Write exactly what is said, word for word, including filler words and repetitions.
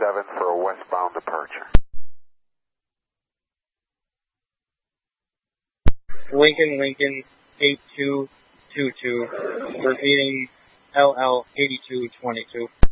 seven for a westbound departure. Lincoln, Lincoln, eight two two two, repeating L L eighty-two twenty-two.